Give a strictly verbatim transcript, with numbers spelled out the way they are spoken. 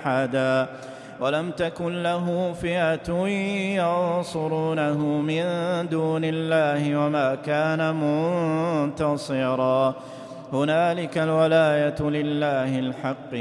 أحدا ولم تكن له فئة ينصرونه من دون الله وما كان منتصرا هنالك الولاية لله الحق